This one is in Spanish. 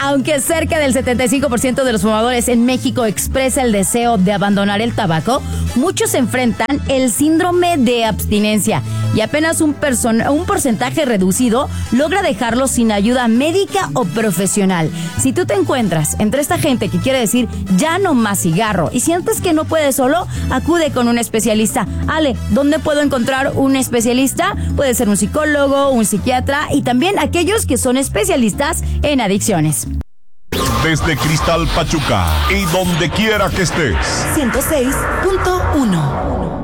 Aunque cerca del 75% de los fumadores en México expresa el deseo de abandonar el tabaco, muchos enfrentan el síndrome de abstinencia y apenas un porcentaje reducido logra dejarlo sin ayuda médica o profesional. Si tú te encuentras entre esta gente que quiere decir ya no más cigarro y sientes que no puedes solo, acude con un especialista. Ale, ¿dónde puedo encontrar un especialista? Puede ser un psicólogo, un psiquiatra y también aquellos que son especialistas en adicciones. Desde Cristal Pachuca y donde quiera que estés. 106.1